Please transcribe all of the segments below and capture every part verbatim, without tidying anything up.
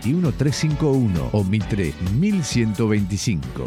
veintiuno trescientos cincuenta y uno o Mitre mil ciento veinticinco.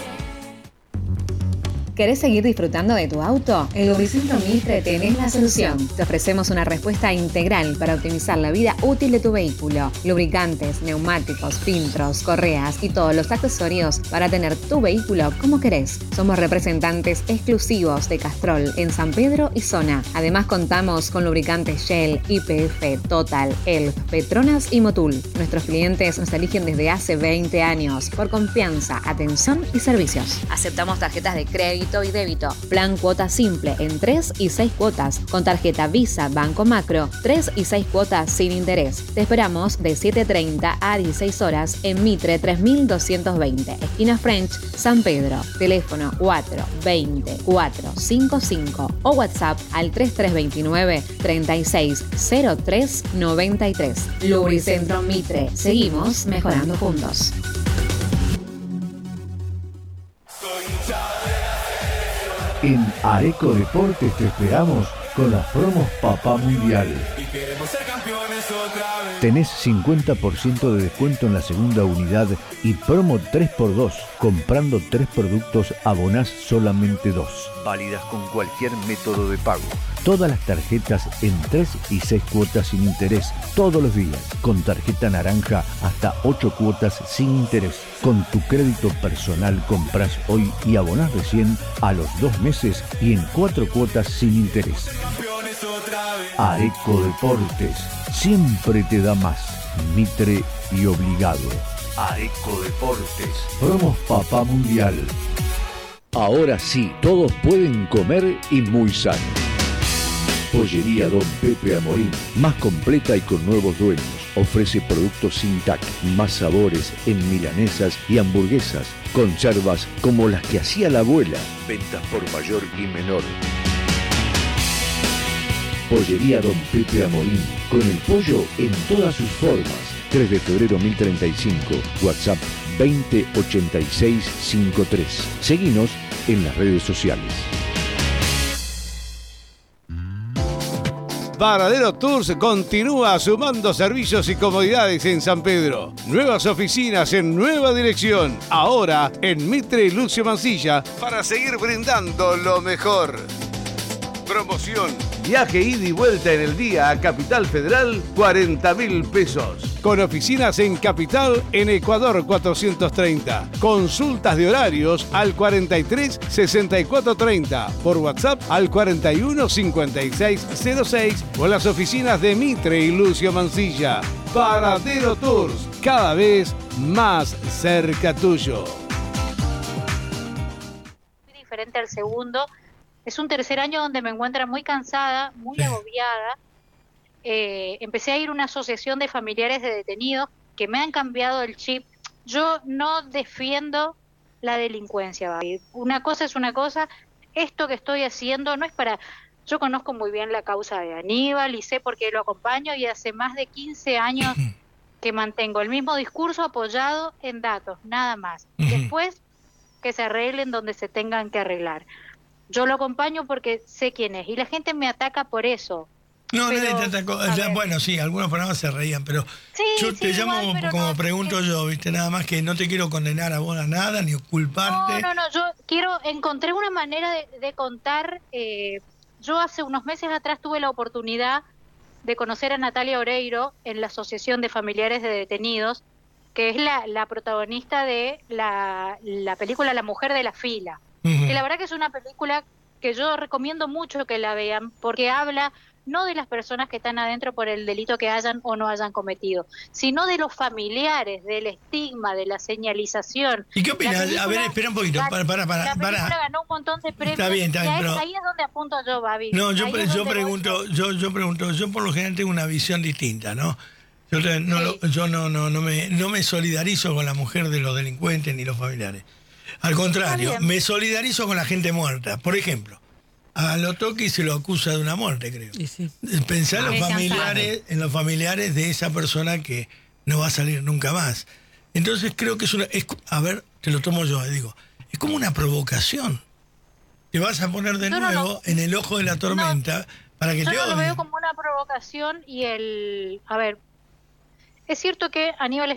¿Querés seguir disfrutando de tu auto? En Lubricentro Mitre tenés la solución. Te ofrecemos una respuesta integral para optimizar la vida útil de tu vehículo. Lubricantes, neumáticos, filtros, correas y todos los accesorios para tener tu vehículo como querés. Somos representantes exclusivos de Castrol en San Pedro y zona. Además contamos con lubricantes Shell, Y P F, Total, Elf, Petronas y Motul. Nuestros clientes nos eligen desde hace veinte años por confianza, atención y servicios. Aceptamos tarjetas de crédito y débito. Plan cuota simple en tres y seis cuotas. Con tarjeta Visa Banco Macro, tres y seis cuotas sin interés. Te esperamos de siete treinta a dieciséis horas en Mitre tres mil doscientos veinte, esquina French, San Pedro. Teléfono cuatro veinte cuatro cincuenta y cinco o WhatsApp al tres tres veintinueve treinta y seis cero tres noventa y tres. Lubricentro Mitre. Seguimos mejorando juntos. En Areco Deportes te esperamos con las promos Papá Mundial. Tenés cincuenta por ciento de descuento en la segunda unidad y promo tres por dos. Comprando tres productos abonás solamente dos. Válidas con cualquier método de pago. Todas las tarjetas en tres y seis cuotas sin interés, todos los días. Con tarjeta naranja hasta ocho cuotas sin interés. Con tu crédito personal compras hoy y abonás recién a los dos meses y en cuatro cuotas sin interés. Areco Deportes siempre te da más. Mitre y obligado. Areco Deportes. Promos Papá Mundial. Ahora sí, todos pueden comer y muy sano. Pollería Don Pepe Amorín, más completa y con nuevos dueños. Ofrece productos sin T A C, más sabores en milanesas y hamburguesas. Conservas como las que hacía la abuela. Ventas por mayor y menor. Pollería Don Pepe Amorín, con el pollo en todas sus formas. tres de febrero mil treinta y cinco, WhatsApp veinte ochenta y seis cincuenta y tres. Seguinos en las redes sociales. Varadero Tours continúa sumando servicios y comodidades en San Pedro. Nuevas oficinas en nueva dirección. Ahora en Mitre y Lucio Mancilla para seguir brindando lo mejor. Promoción. Viaje ida y vuelta en el día a Capital Federal, cuarenta mil pesos. Con oficinas en Capital, en Ecuador cuatrocientos treinta. Consultas de horarios al cuarenta y tres sesenta y cuatro treinta. Por WhatsApp al cuarenta y uno cincuenta y seis cero seis o en las oficinas de Mitre y Lucio Mancilla. Varadero Tours, cada vez más cerca tuyo. Diferente al segundo. Es un tercer año donde me encuentro muy cansada, muy agobiada. Eh, empecé a ir a una asociación de familiares de detenidos que me han cambiado el chip. Yo no defiendo la delincuencia, Babi. Una cosa es una cosa. Esto que estoy haciendo no es para... Yo conozco muy bien la causa de Aníbal y sé por qué lo acompaño y hace más de quince años que mantengo el mismo discurso apoyado en datos, nada más. Después que se arreglen donde se tengan que arreglar. Yo lo acompaño porque sé quién es y la gente me ataca por eso. No, pero, nadie te atacó. Ya, bueno, sí, algunos programas se reían, pero sí, yo sí, te llamo igual, como no, pregunto sí. yo, ¿viste? Nada más que no te quiero condenar a vos a nada, ni culparte. No, no, no, yo quiero, encontré una manera de, de contar. Eh, yo hace unos meses atrás tuve la oportunidad de conocer a Natalia Oreiro en la Asociación de Familiares de Detenidos, que es la, la protagonista de la, la película La Mujer de la Fila. Uh-huh. Que la verdad que es una película que yo recomiendo mucho que la vean, porque habla no de las personas que están adentro por el delito que hayan o no hayan cometido, sino de los familiares, del estigma, de la señalización. ¿Y qué opinas? Película, a ver, espera un poquito, la, para, para, para. La película para. ganó un montón de premios. Está bien, está bien, pero... Ahí es donde apunto yo, Babi. No, yo, es yo pregunto, yo, yo pregunto, yo por lo general tengo una visión distinta, ¿no? Yo no, sí. yo no, no, no me, no me solidarizo con la mujer de los delincuentes ni los familiares. Al contrario, me solidarizo con la gente muerta. Por ejemplo, a Lotoki se lo acusa de una muerte, creo. Sí, sí. Pensá en los familiares, en los familiares de esa persona que no va a salir nunca más. Entonces creo que es una, es, a ver, te lo tomo yo, digo, es como una provocación. Te vas a poner de no, nuevo no, no. en el ojo de la tormenta no, para que yo te no odien. Lo veo como una provocación y el, a ver, es cierto que Aníbal